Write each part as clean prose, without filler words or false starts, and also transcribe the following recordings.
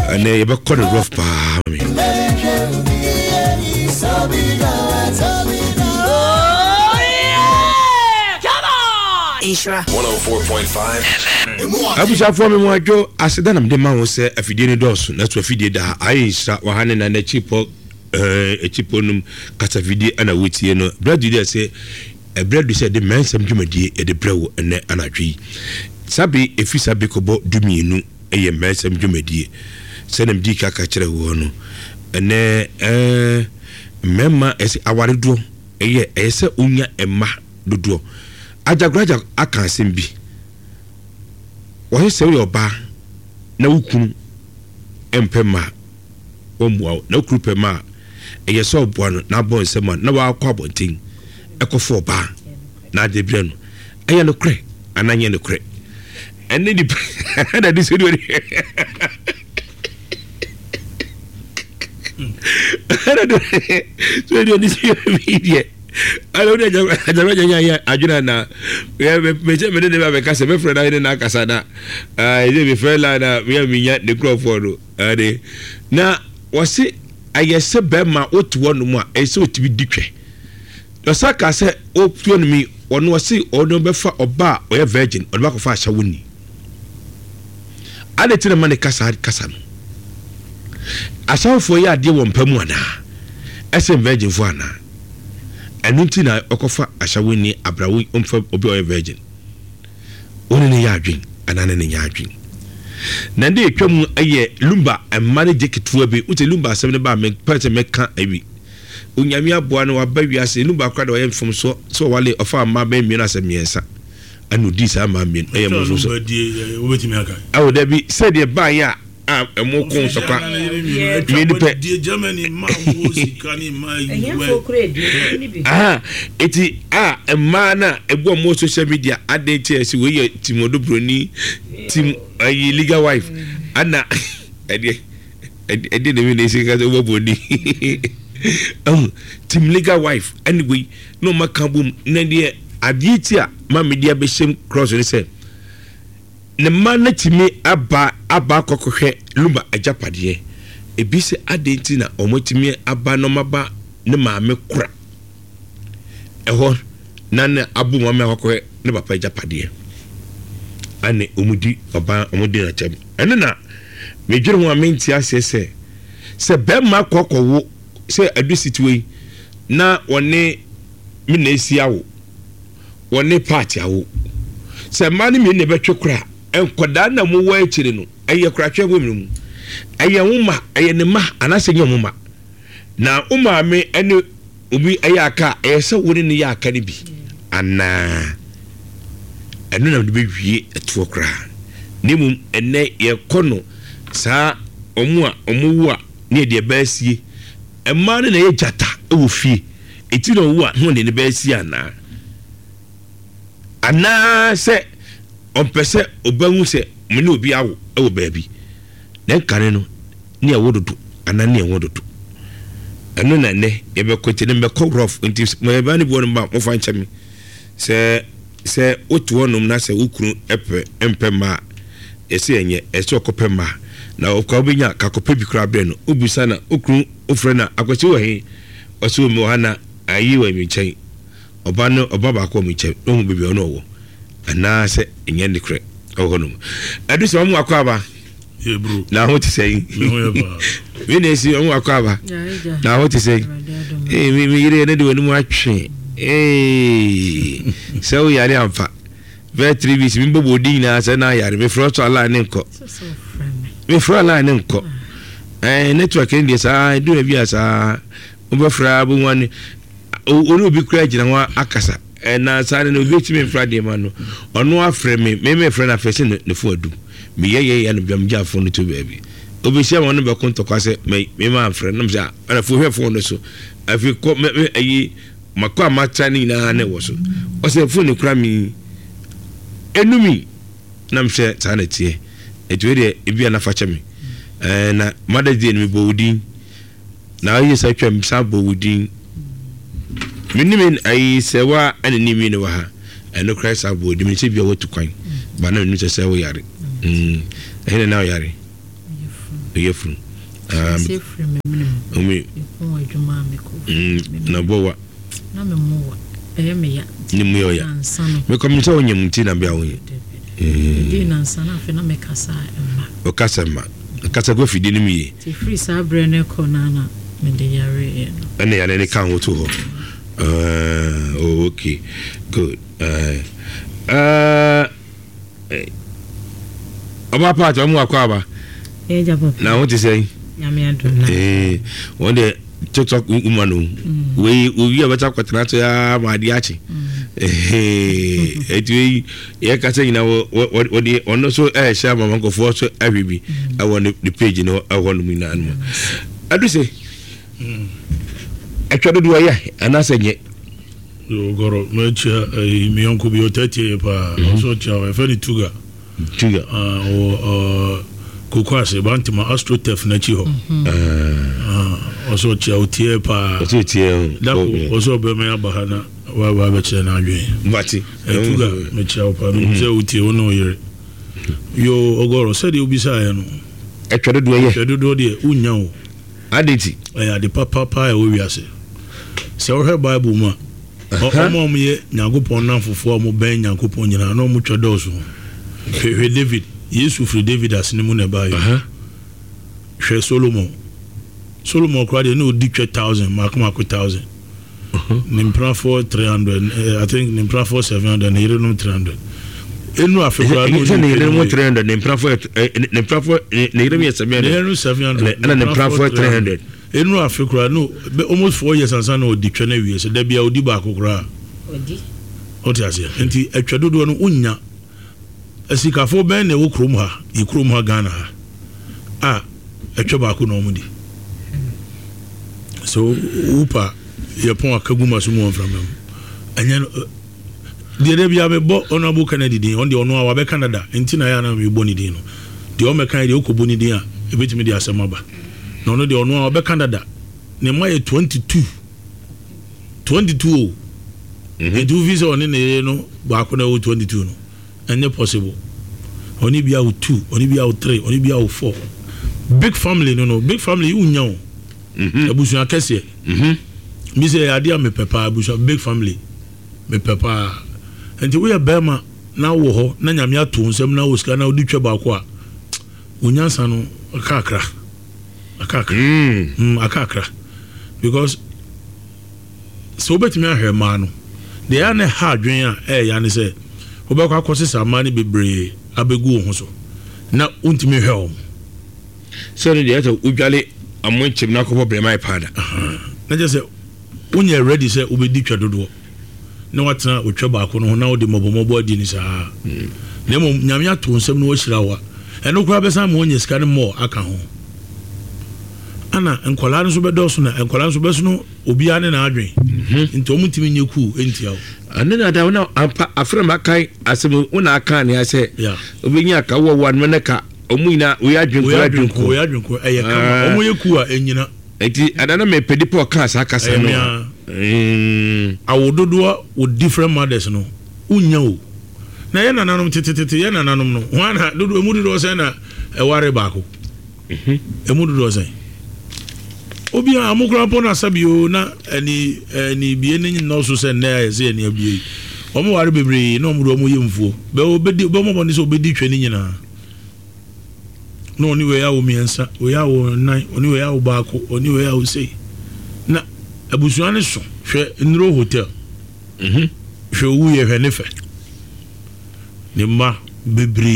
and they be called rough pa me. Ishra 104.5 Abuja for me mo adwo aseda nam de ma wo se afidie ne dɔso na to afidie da Aisha wa hane na chipo num kasa vidie ana wetie no bread dey say bread say de mensam dwumadie e de brewo ene anadwi sabi efisa bekobo dumienu eye mensam dwumadie senam di kaka kire wo no ene memma esi awaredo eye ese onya emma dodo ajagraja aka asem bi wo se wo ba na wukunu empema omwa na krupema eye so bo no na bon sema na wa akwa bontin ekofo ba na de bia no eye no kre ananye no kre enne di na di so di so di media I don't know. I don't know. I don't know. We have a major minute of a cast of friend in Nakasana. I did be fair like we have been yet the crowd for now. Was it? I guess a bema ought to one more. I saw to be decay. The Saka said, oh, to me, one was see or no befa or bar or a virgin or back of a shawuni. I let the money Casa Casan. I saw for ya dear one Pemwana as a virgin for Anna. Anunti na okofa ashawini abrawi umfa obi o virgin woni ne yadwen anane ne yadwen na de twam aye lumba amane jeketua bi uti lumba asem ne ba me pete meka abi unyame aboa no waba wiase lumba kwada wa yemfom so wale ofa ma ba mienu asem miensa anu di sa ma mienu aye mo so obetimi aka awo da bi said e ba ya emo kon sokwa me ni pe Germany ma wo sikani ma eti emma na ebo mo social media adetesi we ye timodo broni tim ayi legal wife ana ede ne me ne sika zo boni tim legal wife anyway no makabum na de adieti a ma media be shem cross ni say ne man na timi aba kokohwe lumba ajapade ebi se adenti na omotimi aba no maba ne maame kura eho na abu maame kokohwe ne papa ajapade ane omudi oba omudi na chem ene na medwere ho amenti asese se bema kokowo se adusitwe na wone mi na esi awo wone party awo se mani mi ne betwe kura enkoda na mu wa ekire no eye kuratwe gwemnu eye nwuma eye ne ma anase nye nwuma na uma me ene obi eye aka eye se woni ne ya aka ne bi ana enu na de bewie eto kura nemu ene ye kono sa omu a ne de baasie emma ne ye jata ewo fie eti no wo a ho ne baasie ana se ompese obanwu se mene obi awo ewo baabi na nkane no ne awododo ana ne awododo eno na ne ye be kwete ne be rough nti mo ba ne bo no ba mo fa nchami se otu onum na se ukuru epe empema ese enye ese okopema na okobenya kakope bi kra bre no obisa na ukuru ofre na akwachi wo he oso mi hana ayi wa mi nchen oba no oba ba ko mi nchen no bibi ono wo ana se enye ne kre ohonum adu se mo akwaba bro na ho ti sei we na si mo akwaba na ho ti sei mi yire ne de woni mu atwe so yare amfa vetri bis mi bobo di na se na yare me fro so ala ne nko me fro ala ne nko network ndi sa do bia sa obafra bu wan onu obi kura gina wa akasa na sa ne obi ti me fra de ma no onu afre me fra na fese ne fo adu me ye ya no biam ja fo no to baby obi sia mo no be konto kwase me ma afre no mja ana fo hwefo no so afi ko me ayi makwa matani na ne wo so o se fo ne kura mi enumi na mhwe sana tie etwede ebia na fache me na madadi ni bowudin na ayi sa twam sa bowudin minime ayi sewa anani mi ne wa ha eno Christ abowudin mi se bia wotu kwan ba na mi se wo yare ene na yare yefun frame me ko adwuma me ko na bowa na me mowa me ya ni mu ya me komita onyam nti na bia wonye di na nsana afi na me kasa emma o kasa ma kasa go fidi ni mi ti free sa brene ko na me de yare no ene ya ne kan wo to ho okay good aba part amu akwa ba jabo na what you say nyame adona one day TikTok woman we better kwatena to ya ma di achi etwi ye ka say na what the ono so share mama ko for so abibi I want the page no I want me na no adu say atwa do ya ana senye yo goro mecha mi yonko bi otete pa so cha e fa ni tuga kokwase bantima astrotef na chi ho oso cha otie pa oso be me abahana wa be che na adwen mati tuga me cha pa no ze otie ono yere yo ogoro se de obisa ya no etwedo de unya o adeti de papa e wo wiase se wo he bible ma omo ye nyagopon na fofo mo ben nyagopon nyina na mo twedo so he David Yesu free David asinimu ne ba yo hwe Solomon crowd no di 1000 makoma ko 1000 nimpra for 300 I think nimpra for 700 ne yere no 300 enu afekura no ne yere no 300 nimpra for ne yere mi 700 na nimpra for 300 enu afekura no almost 4 years ansa no di twene wie se da bia odi ba akokora odi otiase enti atwadodo no unya asikafo ben ne wo krom ha ikrom ha Ghana ha atwa ba ko no mudi so upa ye pon akaguma so mo mfram anya de bia be bo Honorable Kennedy din on de ono wa be Canada enti na ya na me bo ni din no de o me kan de okobo ni din a ebetimi de asema ba no no de ono wa be Canada ne ma ye 22 edu visa on ne no ba ko na 22 no and possible only be out 2 only be out 3 only be out 4 big family no big family unya o abusu akese mi say adia me papa abusu big family me papa and we are bema na wo ho na nyame ato nsem na oska na odi twa ba ko a unyansa no akakra because so betimi ahwe ma no they are na hardwen a ya ne say obekwa akosisa mani bebre abegu ho so na untimi hwe so the yet udwale amonchim na ko brema ipada na je say unye ready say obedi twadodo na watena otwa ba ko no na odi mobomobo adi ni sa na mo nyame ato nsem na wo hira wa eno kura be sam onye sika ne mo aka ho ana enkola no so be do so na enkola no so be so no obi ane na adwen nti omutimi nyeku entia wo anena da na afre makai asem una aka ne ase obinya aka wo wan meneka omuna we adwen ko eye kama omo yeku a enyina enti adana me pedipo ka sa aka sa no awododo with different mothers no unya o na ye nananom tetete ye nananom no wana dodo emudodo se na eware baako emudodo se obi amukura pona sabio na ani bie ne no so se na ye se ani abie omo ware bebre na omudo omo yemfuo be obedi be omo boni so obedi twani nyina no oni we ya wo miensa we ya wo nan oni we ya wo baako oni we ya wo sei na abusuane so hwe Nro Hotel hwe wu ye hwe ne fe ne ma bebre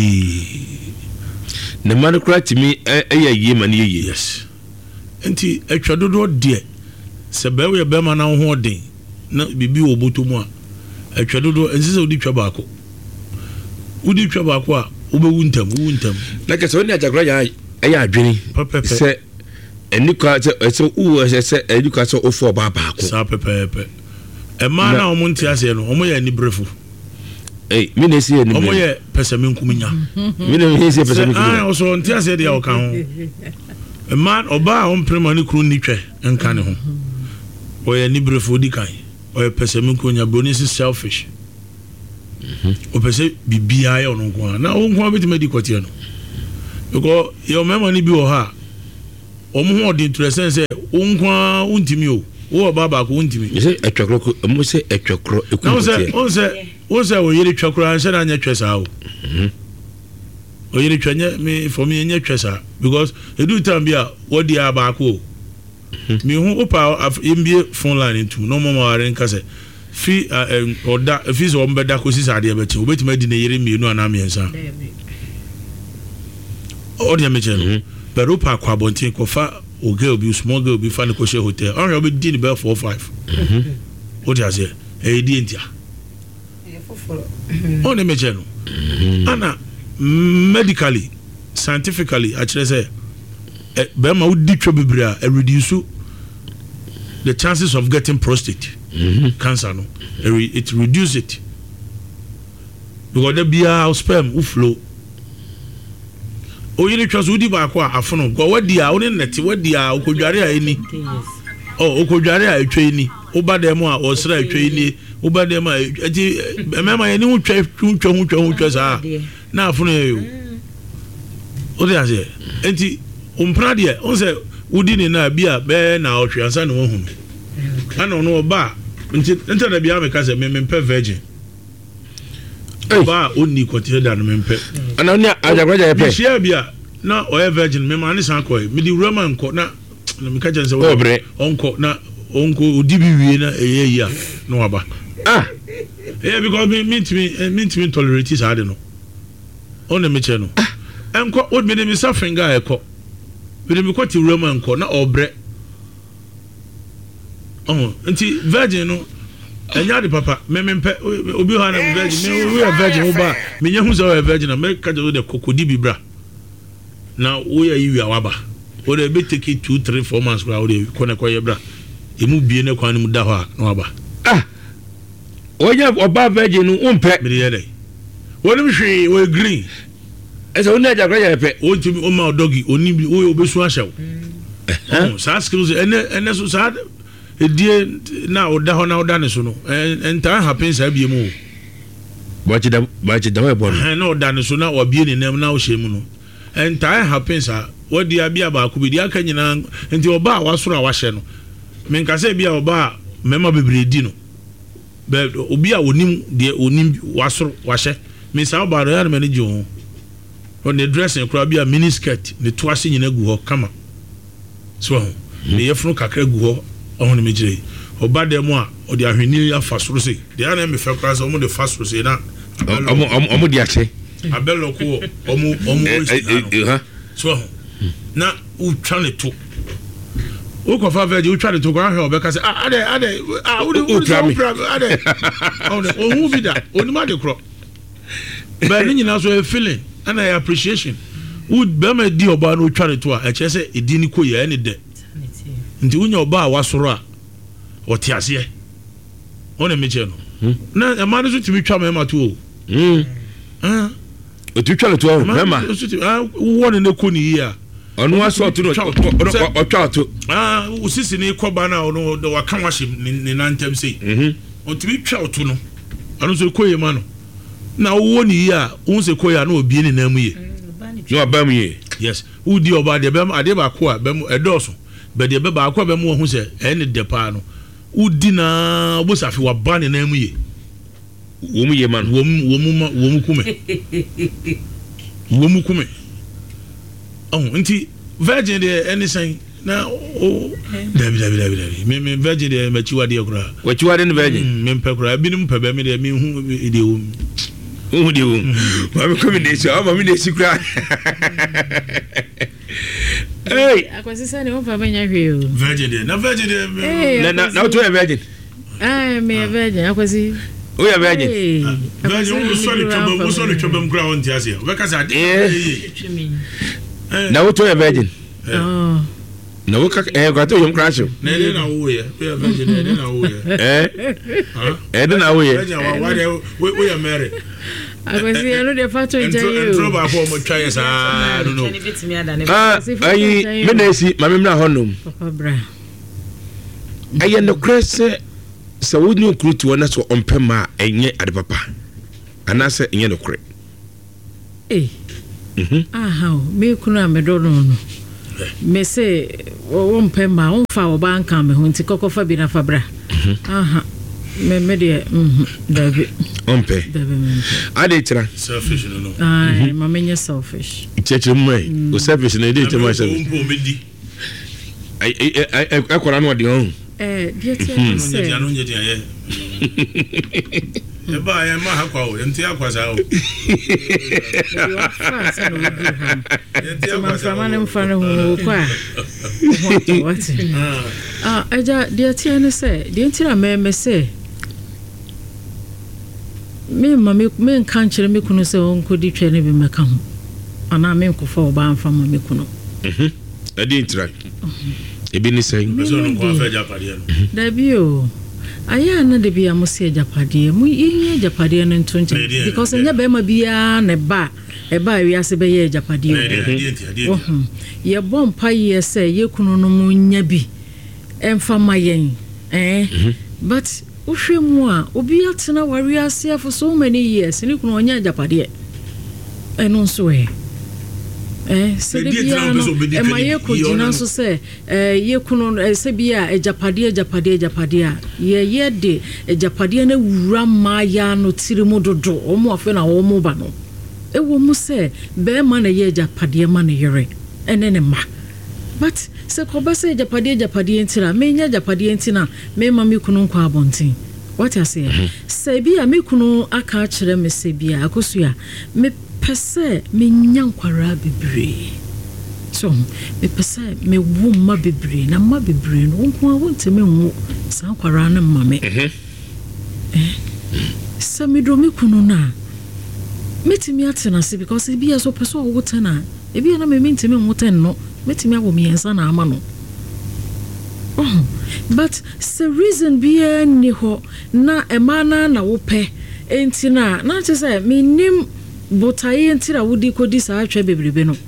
ne ma kura timi ye ma ne ye yes enti atwadodo de se be we be ma na ho den na bibi wo botomu a atwadodo ensise odi twa baako a ube wuntam like so ni ajakura ya adwini se enika se u se eduka so ofo ba baako sa pepepe e ma na omo ntia se no omo ya ni brefu mi na si ni omo ye pesaminkuminya mi na si pesaminkuminya ah so ntia se de ya oka ho e ma oba on prema ni kru ni twe enka ne ho o ya ni brefu di kan o ye pesaminkunya boni si selfish o pese bibia ya ono nko na o nko abeti medi kwete no because your memory be ha omo ho de interest say unkwa untimi o wo baba ko untimi say etwakro mo say etwakro ekuti on say o yiri twakro an say na nya twesa o o yiri twanya me for me nya twesa because edu time bia wo di aba ko me hu opa mbie phone line into no mo maware nka say fi oda fi so mbeda ko sisa de be che obetima di na yiri mienu ana miensa o de meche but opa kwa bontin ko fa o girl bi small girl bi fa ne ko she hotel on be di ni be 4-5 o de ase e di entia on de meche no ana medically scientifically actually say be ma udi twa bibira reduce the chances of getting prostate cancer no it reduce it because the bia sperm flow o yiri twa so udi ba kwa afono go wadi a oni neti wadi a okodware a eni okodware a etwa eni oba dem a osra etwa eni oba dem a eti mema yeni hu twa sa na afono yo o de ase enti umpra de on se udi ni na bia be na otwe ansa na wohu ana no oba nti na bia me ka se me mpe virgin ba onni kote da no mpe ana oni ajagraja ye pe share bia na o virgin me ma ne san ko me di roman ko na me ka jense wo onko na onko odi bi wie na eye ya no waba because me tolerate is hard no on me che no enko o me me suffering ga ekọ me me ko ti roman ko na obre nti virgin no enya de papa me mpe obi ha na virgin me we virgin oba me nya hu so virgin na me ka de kokodi bibra na wo ya yiwi awaba o de be take 2-3-4 months kwa o de kone kwa yebra emu bie ne kwa ni mu da ho na waba onya oba virgin no umpe me de dey woni hwe we green esa oni ajagraja ye pe o timi o ma dogi oni bi o obesu ahyew sa skills ene so sa edie na oda ho na oda ne so no enta happen sa bie mu ba chi da we bon na oda ne so na obie ne nam na o hye mu no enta happen sa wodi abia ba ko bi dia ka nyina enti oba wasoro a wahye no men ka se bia oba mema bebredi no be obi a onim de onim wasoro wahye men sa oba ro ya na ji ho on the dressing kura bia mini skirt ne to ase nyina gu ho kama so ne yefunu kakra gu ho on ne mejire oba dem a o de ahweni afa soro se de ana me fa kura se o mo de fa soro se na omo de ache abelo ko omo so na u twa ne to o ko fa veje u twa ne to ko ahwe obeka se ade u twa me ade o hu bi da oni ma de kro ba ni nyina so e feeling and I appreciation would be my dear oba no twa ne to a che se edi ni ko ye ne de nti unya oba wasoro a wote ase ona me che no na e ma no so timi twa me ma to o tu twa ne to mema won ne ko ni ya onu aso to no o twa to usisi ni ko ba na ono de wa kan wa hye ni nantem sei o timi twa to no anu so ko ye ma no na wo ni ya unse koya na obi ni namu ye no abam ye yes udi oba de bem ade ba ko a bem edoso be de be ba ko bem wo hu se ene de pa no udi na obosafi wa ba ni namu ye wo mu ye man wo mu kume nti virgin de ene san na o dabi me virgin de ma chiwa de kura wa chiwa de virgin me mpe kura binim pe be me de me hu de wo mami combination mami de sikra hey akwasi sani o fa banya hwe o virgin de na na to virgin me virgin akwasi o ya virgin virgin o so chobem kura on ti ase o be ka sa de na o to virgin na wo ka kwato yom crash na de na wo ye virgin de na wo ye de na wo ye virgin wa de we ya marry akwasi eno de fato njayo intro ba ko mo twa yes no ayi me na si mame mra honom papa bra ayi no krese se wo ni okrutu wona so ompema enye ade papa ana se enye no kre aha me kunu amedo no me say wo mpema wo fa wo banka me ho nti kokofa bi na fabra aha me de dabi ompe ade tira selfish no ai mamenye selfish cheche mai o selfish na dey tema selfish ai akwara no de on dia tia say no nje dia ye e ba ya ma ha kwa o enti akwasa o fa no bi ham ma fama ne mfano ho kwa what aja dia tia ne say dia ntira me say me mama me nkan kire me kunu se onko di twa ne bi meka ho ana me nkofa oba amfa mama kunu adi ntira ebi ni say so no kwa fa japade no da bio aya na de bia mo se japade mu yin japade no ntonche because nya be ma bia ne ba e ba wi ase be ye japade ye bom pa ye se ye kunu no mu nya bi emfa mayen but uhwemu a obi atena wari ase for so many years ni kunu onya japade eno so se de bia no e ma ye ko jina so se ye kunu se bia japade a ye de japade na wura ma ya no tirimu dodo omo afa na omo ba no e wo mu se be ma na ye japade ma na yere enene ma but se ko ba se japade ntira me nya japade ntina me ma me kunu kwa abontin what I say se bia me kunu aka kire me se bia akosua me pese me nyankwara bebre so me pese me wu ma bebre na ma bebre no nko a wonteme wu san kwara na mame se me do me kunu na metimi atena se because bia so pese o wotena e bia na me mentime woten no metimi awo me ensa na ama no but the reason be ni ho na emana na wope entina na che say me nim botaye entira wudi kodi sa atwa bebrebe no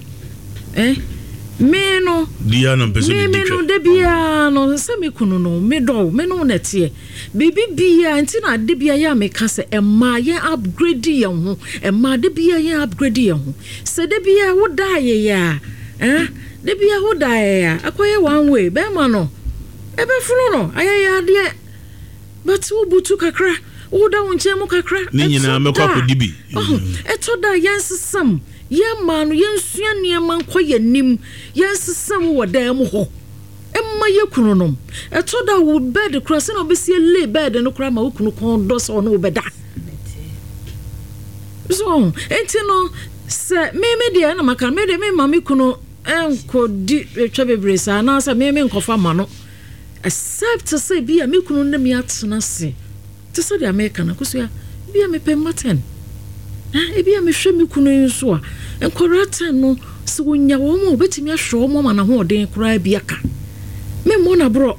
me no dia no pese me no de bia no se me kunu no me do me no na tie bibi bia entina de bia ya me ka se emma ye upgrade ye ho emma de bia ye upgrade ye ho se de bia wo da ye ya de bia wo da ye ya akoye one way be ma no ebe funu no ayaya de but wo butu kakra wo da wonche mu kakra ni nyina mekwa ko dibi eto da yansesam ye ma no yensua niam nkoye nim yansesam wo da mu ho emma ye kunu no eto da wo bed cross na obesie lay bed no kra ma wo kunu kon do so no obeda so enti no se me de na maka me de me mama kunu enko di etwa bebre sa na sa me nkofa ma no except to say bia me kunu na me atena se to say the American akosia bia me pe maten e bia me hwe me kunu nso a enkorata no se wonya wo mo betimi ahwe wo mo na ho den kura bia ka me mo na bro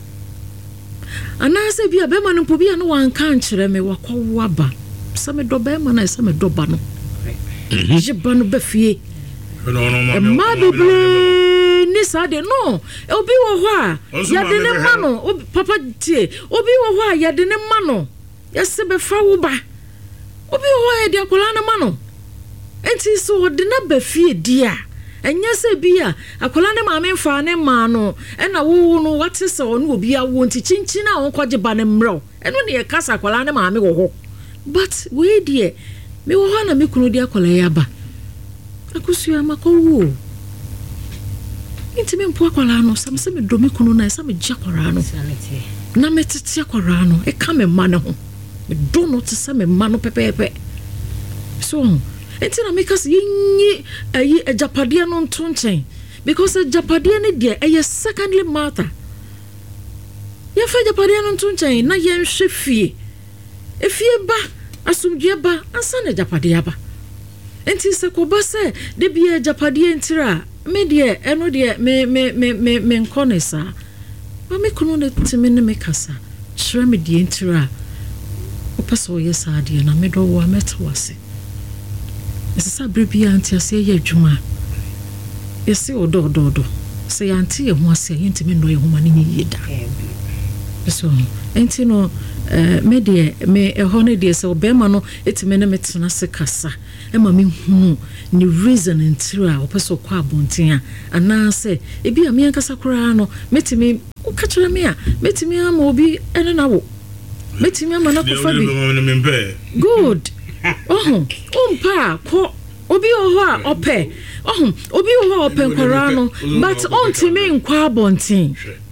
ana se bia be ma no po bia no wan kan kire me wakwo aba se me do be ma na se me do ba no je ba no be fie ma bebre ni sade no obi wo ho a ya de ne ma no papa tie obi wo ho a ya de ne ma no ya se be fa wo ba obi wo ho a de akola na ma no enti so de na ba fie dia enya se bia akola ne ma me fa ne ma no e na wo no wate se ono obi a wo nti chinchin a won kwaje ba ne mro eno ne ye kasa akola ne ma me wo ho but we die me wo ho na me kunu de akola ya ba akusua makowo intime mpo akwara no samse me do me kunu na sa me gyakwara no na me tete akwara no e ka me ma ne ho me do no te sa me ma no pepepe so entina me kasi yin ayi ejapade no ntonchen because ejapade ne de e secondly matter ye fa ejapade no ntonchen na ye nhwe fie e fie ba asumdue ba ansa na ejapade aba enti se ko ba se de bia ejapade entira me de eno de me nkonesa ma me kunu ne timi ne me kasa kyerɛ me de entira opaso ye sa de na me do wo ametwase esesa brebia anti ase ye adwuma ese odododo se yanti ye ho ase ye ntimi no ye ho ma ne yida so enti no me de me ho ne de se obema no etime na metena se kasa e ma me hu ni reason ntira opeso kwa abonten ana se ebi a me ankasa kura no metime o ka kire me a metime ama obi ene na wo metime ama na kofa bi good umpa ko obi oho a ope obi oho ope nkora no but ontime nkwa abonten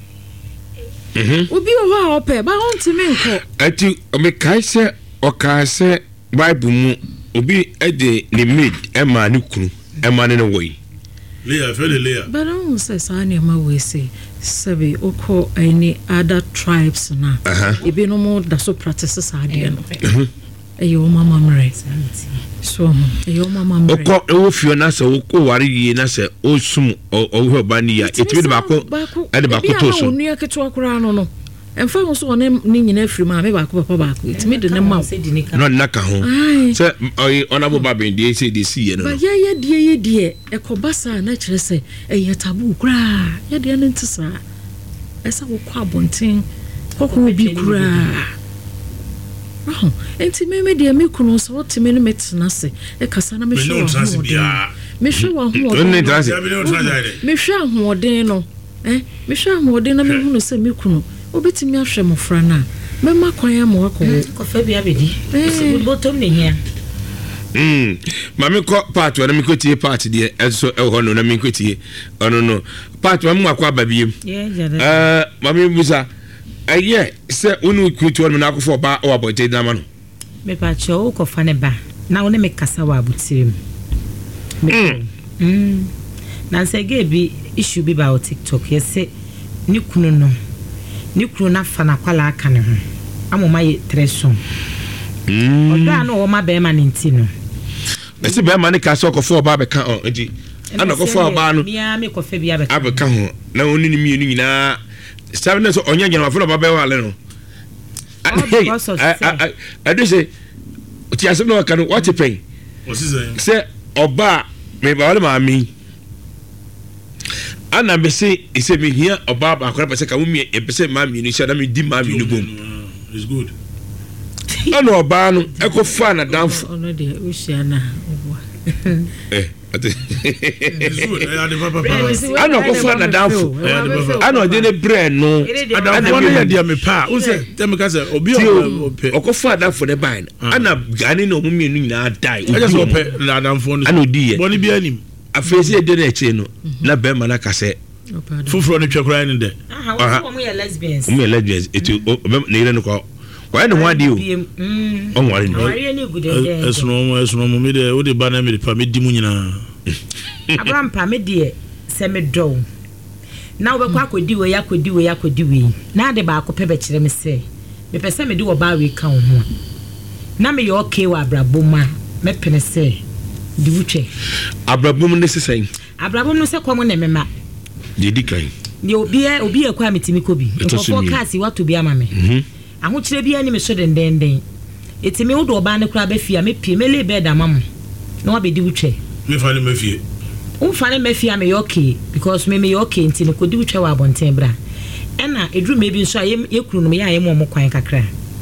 obi oho a ope ba ontime nkọ ati me kaise o kaise bible mu obi ede ne mid ema ne kunu ema ne woyi Leah fele Leah but on says ani ma we say sabe oko any other tribes na ebi no mo da so practices ade no eyo mama mre so eyo mama mre oko ewo fio na se oko ware yi na se osum owo ba ni ya etimi de bako ade bako to so onu aketo akura no emfa ho so one ni nyina firi ma me bako papa bako etimi de ne ma no naka ho se onabo ba ben de se de si ye no ba ye die ekobasa na kire se eye tabu kura ye de ne ntisa esa wo kwa bonten kokko bi kura enti me de me kunu so timi ne metena se e kasa na me hwe wa ho me hwe wa ho me hwe ahoden no me hwe ahoden na me hu no se me kunu obetimi ahwe mofra na me makwan am akọ kofa bia bedi se bottom ne hia mami ko part wa na mi ko tie part de eso e ho no na mi ko tie ono no part wa mu akọ ababiem mami musa aye se unu kutu no na akofo ba o abote na ma no me pa cho ko fa ne ba na wo ne me kasa wa abutirim na se ge bi issue bi ba o TikTok yese ni kunu no ni kunu na fa na kwala aka ne ho amoma ye treson oda na wo ma be ma nti no ese be ma ne kasa okofo ba be ka enti ana okofo ba no mia me ko fa bi abeka ho na oni ni mienu nyina sabe so onya nyana afro ba be wale no ade se ti asem no ka no what pen se oba me ba wale ma mi ana be se ise me hia oba ba akora pese ka wo mi e pese ma mi ni sha na me di ma mi no bom it's good ana oba no ekofa na danfo ono de usiana ano kofa na danfo ano de ne bre no adafo na ya dia me pa o se dem ka se obi okofa danfo ne ban ana gane no mumie no nyina dai o just ope na danfo no ano di ye boni bi anim afesi de na eche no na be ma na ka se fufuro ne twekura ni de aha mo ye lesbians etu na ire no ko why no wadi o on wari no esno mo me de o de ba na me pa me di mu nyina Abraham pa me de se me do na wo be kwa akodi we na de ba akopɛ be kire me se me pese me de wo ba we ka ho na me ye okay wa abraboma me pene se di wutwe abrabom ne sesen abrabom no se kwa mo ne mema de di kan ni obi e kwa metimi ko bi ko kasi wato bi ama me aho kire bi ani me so dendenden etimi wo do ba ne kura ba fia me pie me le be da mam na wa be di wutwe me fa ne me fie umfane me fia me okay because me okay nti no ko di wutwe wa abonten bra ena edru me bi nso ye kunu no me ya ye mo kwan kakra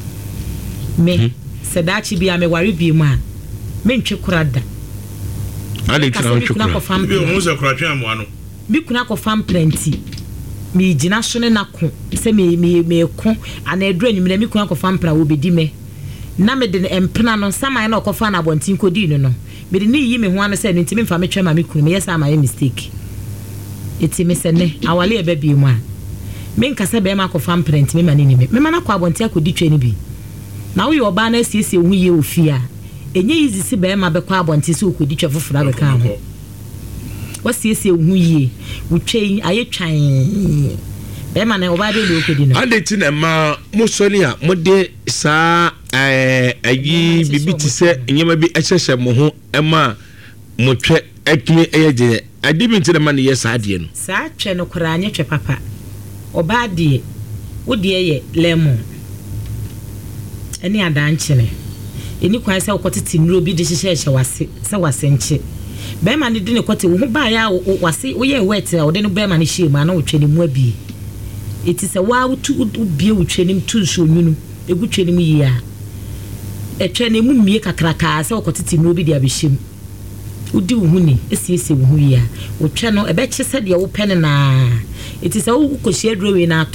me sedachi bi ame wari bi mu a me ntwe kurada ale tira ntwe kurada bi o mo se kura twa amo ano bi kuna ko fam plenty mi gina so ne nako se me ko ana edru anyum mi kuna ko fam pra wo bedi me na me de empena no sama na ko fa na abontin ko di no me de ni yi me ho an se nti me fa me twa ma me kunu me yesa ma mistake eti me se ne awale e ba bi mu a me nkasa be ma ko fam plenty me ma ni me ma na ko abontin ko di twa ni bi na wo yo ba na siesie hu ye ofia enye easy si be ma be ko abontin se ko di twa fofora be ka ho wasiesie hu ye wutwe aye twan be ma na oba de le okodi no ade ti na ma musoni a mode sa ayi bibiti se nyema bi ehhehye mo ho ema motwe atumi eyeje ade bi ti na ma ne ye sa ade no sa twe no kora anye twe papa oba de wo de ye lemon eni adanchene eni kwan se okotiti nuro bi de hyehye wase se wase nche be ma ne de ne kote wo ba ya wase wo ye wet o de no be ma ne hie ma na wo twe ne mu abi it is a wow to be with training to so you a good training year a training mu me kakraka so kotiti no bi dia behim udi wo huni esiesie wo hu ya wo twa no e be che se de wo pen na it is a wo ko hia dro we na